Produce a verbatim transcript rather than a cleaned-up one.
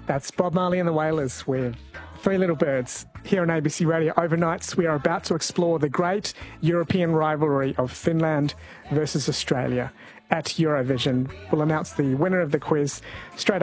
That's Bob Marley and the Wailers with Three Little Birds. Here on A B C Radio Overnights, we are about to explore the great European rivalry of Finland versus Australia. At Eurovision, we'll announce the winner of the quiz straight